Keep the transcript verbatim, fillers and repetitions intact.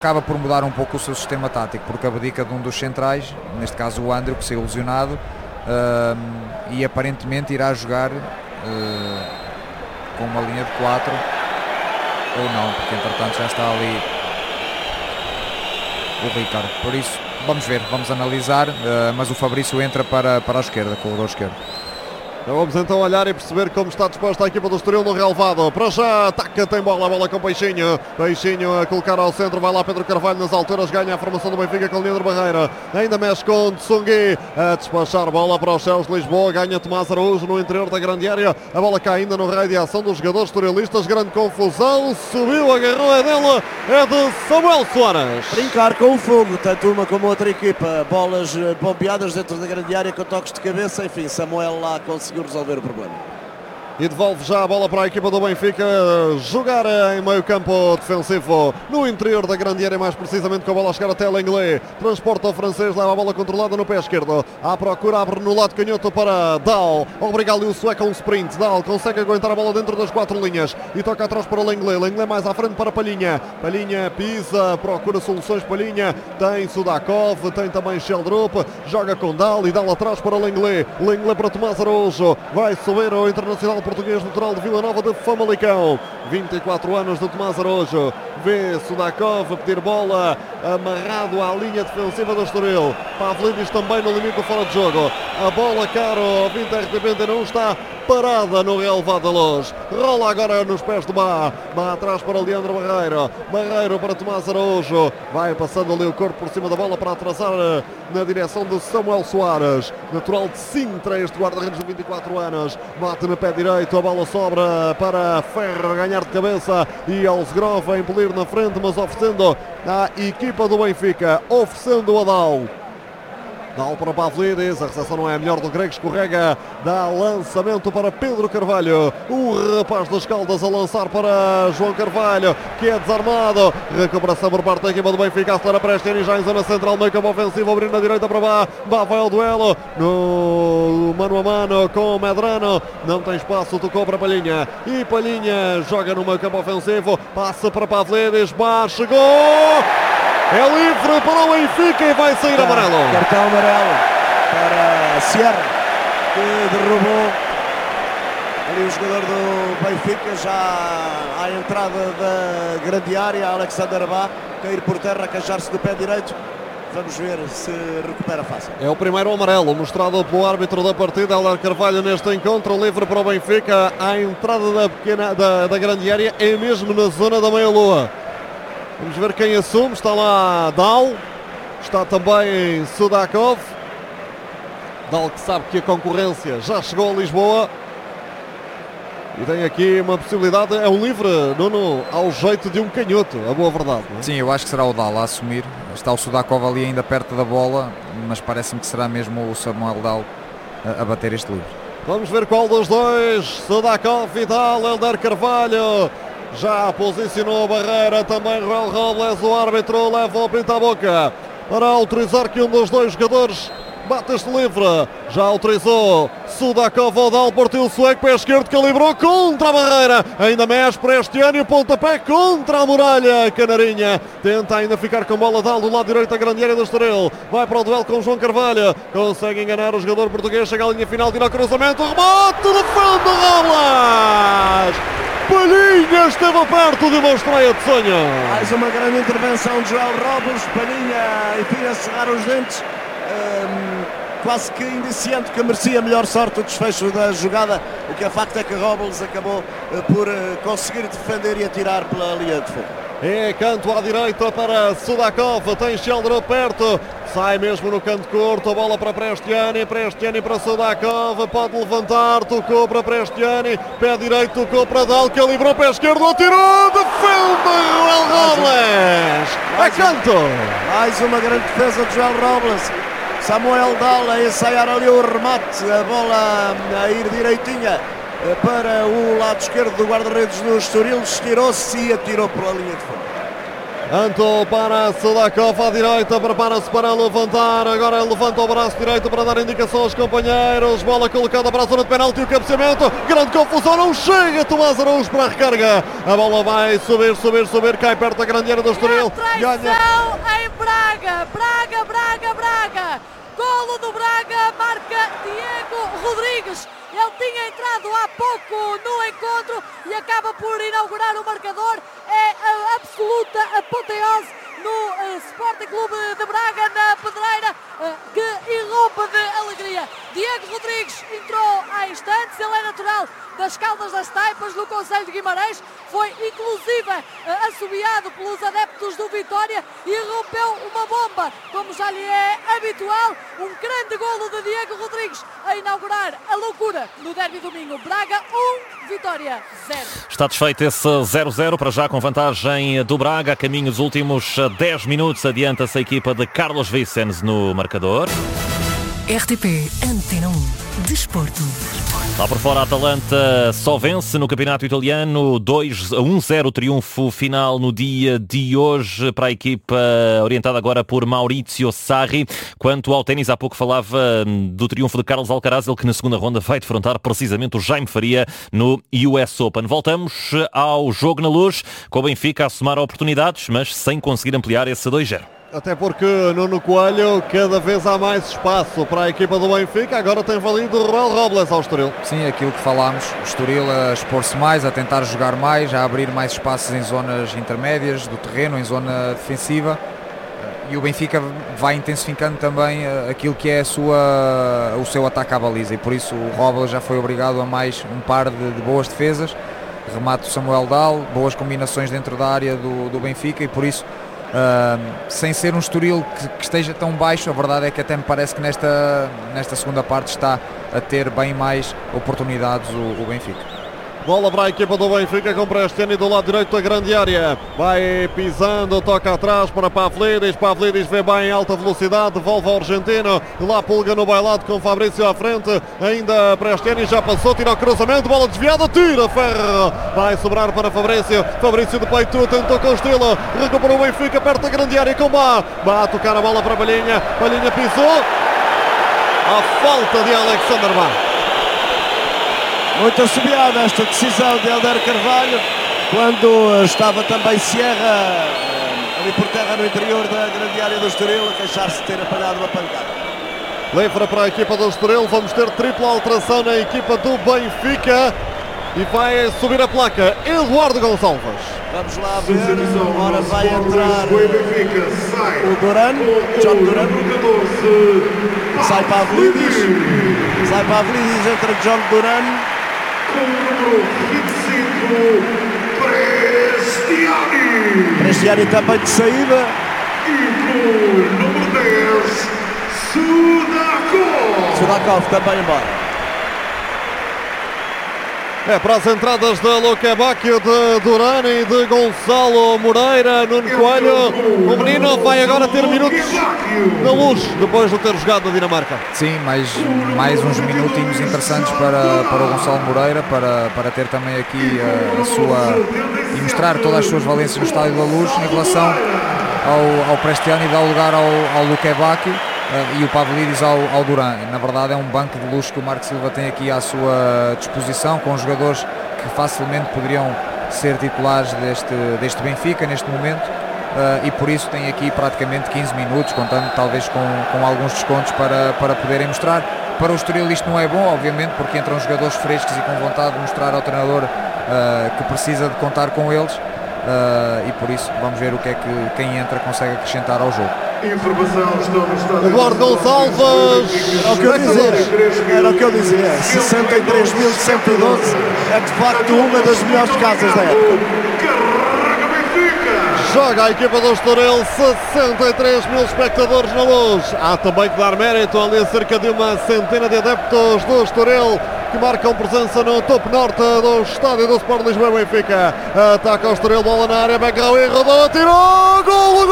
acaba por mudar um pouco o seu sistema tático, porque abdica de um dos centrais, neste caso o Andrew, que saiu lesionado, uh, e aparentemente irá jogar uh, com uma linha de quatro, ou não, porque entretanto já está ali o Ricardo. Por isso, vamos ver, vamos analisar, uh, mas o Fabrício entra para, para a esquerda, com o corredor esquerdo. Então vamos então olhar e perceber como está disposta a equipa do Estoril no relvado. Para já, ataca, tem bola, a bola com Peixinho. Peixinho a colocar ao centro, vai lá Pedro Carvalho nas alturas, ganha a formação do Benfica com Leandro Barreira. Ainda mexe com Tsungui, a despachar bola para os céus de Lisboa, ganha Tomás Araújo no interior da grande área. A bola cai ainda no raio de ação dos jogadores estorilistas, grande confusão, subiu, agarrou, é dela, é de Samuel Soares. Brincar com o fogo, tanto uma como outra equipa, bolas bombeadas dentro da grande área com toques de cabeça, enfim, Samuel lá conseguiu resolver o problema. E devolve já a bola para a equipa do Benfica jogar em meio campo defensivo no interior da grande área, mais precisamente com a bola a chegar até Lenglet. Transporta o francês, leva a bola controlada no pé esquerdo. À procura, abre no lado canhoto para Dahl. Obriga ali o sueco a um sprint. Dahl consegue aguentar a bola dentro das quatro linhas e toca atrás para Lenglet. Lenglet mais à frente para Palhinha. Palhinha pisa, procura soluções. Palhinha tem Sudakov, tem também Sheldrup. Joga com Dahl e Dahl atrás para Lenglet. Lenglet para Tomás Araújo. Vai subir o internacional português natural de Vila Nova de Famalicão. vinte e quatro anos de Tomás Araújo. Vê Sudakov pedir bola, amarrado à linha defensiva do Estoril. Pavlidis também no limite do fora de jogo. A bola, caro ouvinte R T P Antena um, está parada no relvado da Luz. Rola agora nos pés do Bá. Bá atrás para Leandro Barreiro. Barreiro para Tomás Araújo. Vai passando ali o corpo por cima da bola para atrasar na direção de Samuel Soares. Natural de Sintra, este guarda-redes de vinte e quatro anos. Bate no pé direito, a bola sobra para Ferro ganhar de cabeça e Alsgrove a impelir na frente, mas oferecendo à equipa do Benfica, oferecendo a Dahl. Dahl para Pavlidis, a recepção não é a melhor do grego, escorrega, dá lançamento para Pedro Carvalho, o rapaz das Caldas a lançar para João Carvalho, que é desarmado, recuperação por parte da equipa do Benfica, acelera Prestiani já em zona central, meio campo ofensivo, abrindo na direita para Bá, Bá vai ao duelo, no mano a mano com o Medrano, não tem espaço, tocou para Palhinha, e Palhinha joga no meio campo ofensivo, passa para Pavlidis, Bá chegou! É livre para o Benfica e vai sair amarelo. Cartão amarelo para Sierra, que derrubou ali o jogador do Benfica, já à entrada da grande área, Alexander Bá, cair por terra, queixar-se do pé direito. Vamos ver se recupera fácil. É o primeiro amarelo mostrado pelo árbitro da partida, Helder Carvalho, neste encontro. Livre para o Benfica, à entrada da, pequena, da, da grande área, é mesmo na zona da meia-lua. Vamos ver quem assume. Está lá Dahl, está também Sudakov. Dahl que sabe que a concorrência já chegou a Lisboa. E tem aqui uma possibilidade, é um livre, Nuno, ao jeito de um canhoto, a boa verdade. Não é? Sim, eu acho que será o Dahl a assumir. Está o Sudakov ali ainda perto da bola, mas parece-me que será mesmo o Samuel Dahl a, a bater este livre. Vamos ver qual dos dois, Sudakov e Dahl. Helder Carvalho já posicionou a barreira, também Ruel Robles, o árbitro leva o pinta a boca para autorizar que um dos dois jogadores bate este livre. Já autorizou Sudakov ao Dahl, partiu o sueco, pé esquerdo, calibrou contra a barreira, ainda mexe para este ano e o pontapé contra a muralha. Canarinha tenta ainda ficar com bola. Dahl do lado direito da grande área do Estoril, vai para o duelo com João Carvalho, consegue enganar o jogador português, chega à linha final, tira o cruzamento, remate, defende Robles. Palhinha esteve perto de uma estreia de sonho. Mais uma grande intervenção de Joel Robles. Palhinha, enfim, a cerrar os dentes, um, quase que indiciante que merecia melhor sorte o desfecho da jogada. O que é facto é que Robles acabou uh, por uh, conseguir defender e atirar pela linha de fundo. É canto à direita para Sudakov, tem Sheldrup perto, sai mesmo no canto curto, a bola para Prestiani, Prestiani para Sudakov, pode levantar, tocou para Prestiani, pé direito, tocou para Dahl, que livrou, pé esquerdo, atirou, defende Joel Robles, é canto! Mais uma grande defesa de Joel Robles, Samuel Dahl a ensaiar ali o remate, a bola a ir direitinha para o lado esquerdo do guarda-redes do Estoril, estirou-se e atirou pela linha de fundo. Anto para Sudakov à direita, prepara-se para levantar, agora levanta o braço direito para dar indicação aos companheiros, bola colocada para a zona de penalti, o cabeceamento, grande confusão, não chega Tomás Araújo para a recarga, a bola vai subir, subir, subir, cai perto da grande área do Estoril, ganha em Braga, Braga, Braga, Braga, golo do Braga, marca Diego Rodrigues. Ele tinha entrado há pouco no encontro e acaba por inaugurar o marcador. É a absoluta apoteose no uh, Sporting Clube de Braga, na Pedreira, uh, que irrompe de alegria. Diego Rodrigues entrou há instantes, ele é natural das Caldas das Taipas, no Concelho de Guimarães, foi inclusive uh, assobiado pelos adeptos do Vitória e irrompeu uma bomba, como já lhe é habitual, um grande golo de Diego Rodrigues a inaugurar a loucura no derby domingo. Braga um, Vitória zero. Está desfeito esse zero zero, para já com vantagem do Braga, a caminho dos últimos dez minutos, adianta-se a equipa de Carlos Vicens no marcador. R T P Antena um Desporto. Lá por fora, a Atalanta só vence no campeonato italiano, dois a um zero, triunfo final no dia de hoje para a equipa orientada agora por Maurizio Sarri. Quanto ao ténis, há pouco falava do triunfo de Carlos Alcaraz, ele que na segunda ronda vai defrontar precisamente o Jaime Faria no U S Open. Voltamos ao jogo na Luz, com o Benfica a somar oportunidades, mas sem conseguir ampliar esse dois zero. Até porque Nuno Coelho, cada vez há mais espaço para a equipa do Benfica, agora tem valido o Ruel Robles ao Estoril. Sim, aquilo que falámos, o Estoril a expor-se mais, a tentar jogar mais, a abrir mais espaços em zonas intermédias do terreno, em zona defensiva, e o Benfica vai intensificando também aquilo que é a sua, o seu ataque à baliza, e por isso o Robles já foi obrigado a mais um par de, de boas defesas, remate do Samuel Dal, boas combinações dentro da área do, do Benfica, e por isso Uh, sem ser um Estoril que, que esteja tão baixo, a verdade é que até me parece que nesta, nesta segunda parte está a ter bem mais oportunidades o, o Benfica. Bola para a equipa do Benfica com Prestiani do lado direito da grande área. Vai pisando, toca atrás para Pavlidis. Pavlidis vê bem em alta velocidade, devolve ao argentino. Lá pulga no bailado com Fabrício à frente. Ainda Prestiani já passou, tira o cruzamento, bola desviada, tira Ferro. Vai sobrar para Fabrício. Fabrício de peito, tentou com estilo. Recuperou o Benfica perto da grande área com Bá. Bá a tocar a bola para Palhinha. Palhinha pisou. A falta de Alexander Bá. Muito assobiada esta decisão de Helder Carvalho, quando estava também Sierra ali por terra no interior da grande área do Estoril, a queixar-se de ter apanhado uma pancada. Livre para a equipa do Estoril, vamos ter tripla alteração na equipa do Benfica e vai subir a placa Eduardo Gonçalves. Vamos lá ver, agora vai entrar o Duran, John Duran, sai Pavlidis, sai Pavlidis, entra John Duran. Com o número vinte e cinco, Prestiani. Prestiani também de saída. E com o número dez, Sudakov. Sudakov também embora. É para as entradas de Luque Bacchio, de Duran e de Gonçalo Moreira. Nuno Coelho, o menino vai agora ter minutos na Luz depois de ter jogado na Dinamarca. Sim, mais, mais uns minutinhos interessantes para, para o Gonçalo Moreira, para, para ter também aqui a, a sua e mostrar todas as suas valências no Estádio da Luz em relação ao, ao Prestiani, dar lugar ao, ao Luque Bacchio. Uh, e o Pavlidis ao, ao Duran. Na verdade é um banco de luxo que o Marco Silva tem aqui à sua disposição, com jogadores que facilmente poderiam ser titulares deste, deste Benfica neste momento, uh, e por isso tem aqui praticamente quinze minutos, contando talvez com, com alguns descontos para, para poderem mostrar. Para o Estoril isto não é bom, obviamente, porque entram jogadores frescos e com vontade de mostrar ao treinador uh, que precisa de contar com eles, uh, e por isso vamos ver o que é que quem entra consegue acrescentar ao jogo. Informação, estou no estádio. Eduardo Gonçalves. Era o que eu dizia. Era o que eu dizia. sessenta e três mil cento e doze é de facto uma das melhores casas da época. Carrega Benfica. Joga a equipa do Estoril, sessenta e três mil espectadores na Luz. Há também que dar mérito ali a cerca de uma centena de adeptos do Estoril que marcam presença no topo norte do estádio do Sport Lisboa. Benfica ataca o Estoril, bola na área, Beckham rodou, atirou, golo,